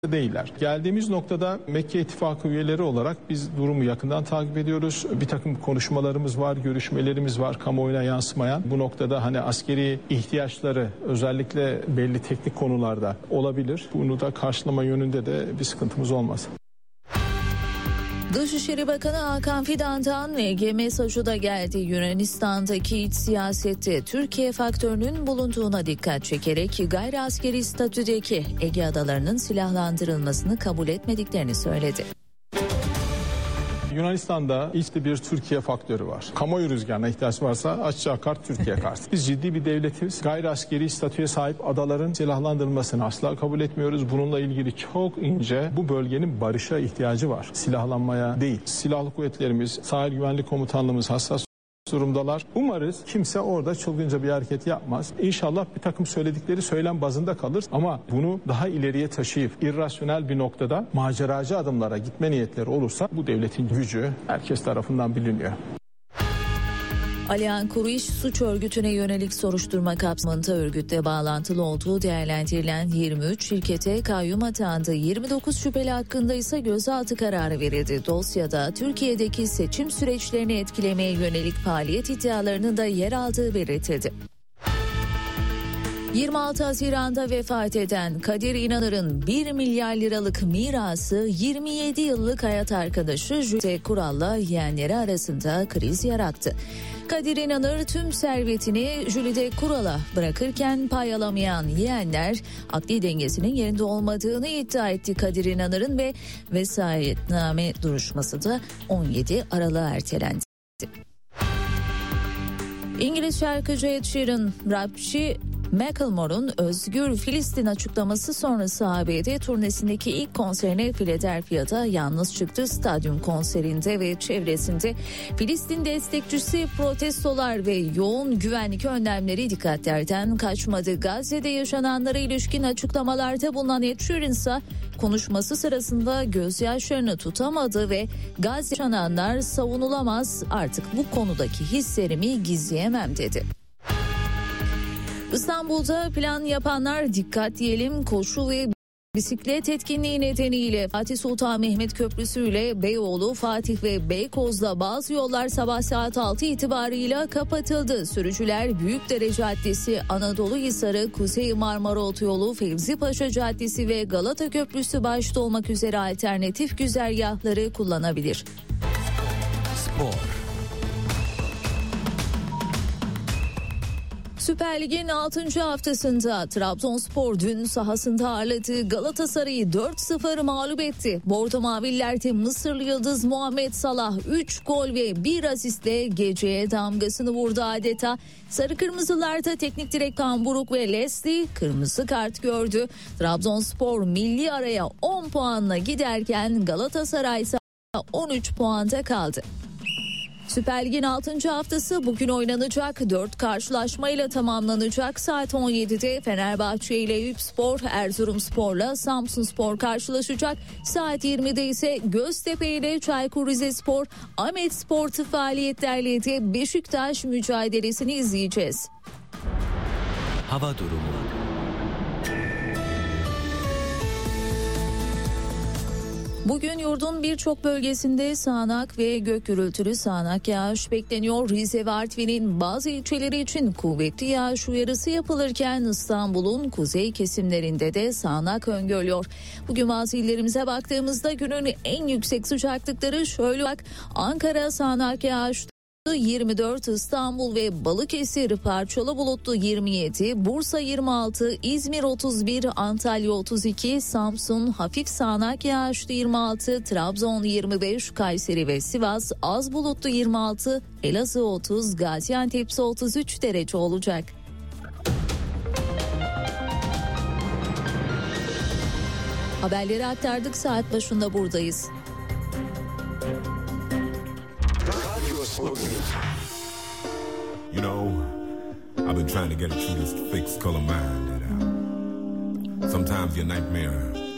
değiller. Geldiğimiz noktada Mekke İttifakı üyeleri olarak biz durumu yakından takip ediyoruz. Bir takım konuşmalarımız var, görüşmelerimiz var, kamuoyuna yansımayan. Bu noktada hani askeri ihtiyaçları özellikle belli teknik konularda olabilir. Bunu da karşılama yönünde de bir sıkıntımız olmaz. Dışişleri Bakanı Hakan Fidan'dan EG mesajı da geldi. Yunanistan'daki iç siyasette Türkiye faktörünün bulunduğuna dikkat çekerek gayri askeri statüdeki Ege adalarının silahlandırılmasını kabul etmediklerini söyledi. Yunanistan'da işte bir Türkiye faktörü var. Kamuoyu rüzgarına ihtiyaç varsa açığa kart Türkiye kartı. Biz ciddi bir devletiz. Gayri askeri statüye sahip adaların silahlandırılmasını asla kabul etmiyoruz. Bununla ilgili çok ince bu bölgenin barışa ihtiyacı var. Silahlanmaya değil. Silahlı kuvvetlerimiz, sahil güvenlik komutanlığımız hassas durumdalar. Umarız kimse orada çılgınca bir hareket yapmaz. İnşallah bir takım söyledikleri söylem bazında kalır ama bunu daha ileriye taşıyıp irrasyonel bir noktada maceracı adımlara gitme niyetleri olursa bu devletin gücü herkes tarafından biliniyor. Alian Kuruiş suç örgütüne yönelik soruşturma kapsamında örgütle bağlantılı olduğu değerlendirilen 23 şirkete kayyum atandı. 29 şüpheli hakkında ise gözaltı kararı verildi. Dosyada Türkiye'deki seçim süreçlerini etkilemeye yönelik faaliyet iddialarının da yer aldığı belirtildi. 26 Haziran'da vefat eden Kadir İnanır'ın 1 milyar liralık mirası 27 yıllık hayat arkadaşı Jülide Kural'la yeğenleri arasında kriz yarattı. Kadir İnanır tüm servetini Jülide Kural'a bırakırken pay alamayan yeğenler akli dengesinin yerinde olmadığını iddia etti. Kadir İnanır'ın ve vesayetname duruşması da 17 Aralık'a ertelendi. İngiliz şarkıcı Ed Sheeran, rapçi Macklemore'un Özgür Filistin açıklaması sonrası ABD turnesindeki ilk konserine Philadelphia'da yalnız çıktı. Stadyum konserinde ve çevresinde Filistin destekçisi protestolar ve yoğun güvenlik önlemleri dikkatlerden kaçmadı. Gazze'de yaşananlara ilişkin açıklamalarda bulunan Ed Sheeran ise konuşması sırasında gözyaşlarını tutamadı ve Gazze yaşananlar savunulamaz, artık bu konudaki hislerimi gizleyemem dedi. İstanbul'da plan yapanlar dikkat diyelim, koşu ve bisiklet etkinliği nedeniyle Fatih Sultan Mehmet Köprüsü ile Beyoğlu, Fatih ve Beykoz'da bazı yollar sabah saat 6 itibarıyla kapatıldı. Sürücüler Büyükdere Caddesi, Anadolu Hisarı, Kuzey Marmara Otoyolu, Fevzi Paşa Caddesi ve Galata Köprüsü başta olmak üzere alternatif güzergahları kullanabilir. Spor. Süper Lig'in 6. haftasında Trabzonspor dün sahasında ağırladığı Galatasaray'ı 4-0 mağlup etti. Bordo Mavillerde Mısırlı yıldız Muhammed Salah 3 gol ve 1 asistle geceye damgasını vurdu adeta. Sarı Kırmızılarda teknik direktör Buruk ve Leslie kırmızı kart gördü. Trabzonspor milli araya 10 puanla giderken Galatasaray ise 13 puanda kaldı. Süper Lig'in 6. haftası bugün oynanacak. 4 karşılaşmayla tamamlanacak. Saat 17'de Fenerbahçe ile Eyüpspor, Erzurumspor'la Samsunspor karşılaşacak. Saat 20'de ise Göztepe ile Çaykur Rizespor, Ahmetspor faaliyetlerle de Beşiktaş mücadelesini izleyeceğiz. Hava durumu. Bugün yurdun birçok bölgesinde sağanak ve gök gürültülü sağanak yağış bekleniyor. Rize ve Artvin'in bazı ilçeleri için kuvvetli yağış uyarısı yapılırken İstanbul'un kuzey kesimlerinde de sağanak öngörülüyor. Bugün bazı illerimize baktığımızda günün en yüksek sıcaklıkları şöyle bak: Ankara sağanak yağış 24, İstanbul ve Balıkesir parçalı bulutlu 27, Bursa 26, İzmir 31, Antalya 32, Samsun hafif sağanak yağışlı 26, Trabzon 25, Kayseri ve Sivas az bulutlu 26, Elazığ 30, Gaziantep 33 derece olacak. Haberleri aktardık, saat başında buradayız. You know, I've been trying to get a truth to fix color mind. Sometimes your nightmare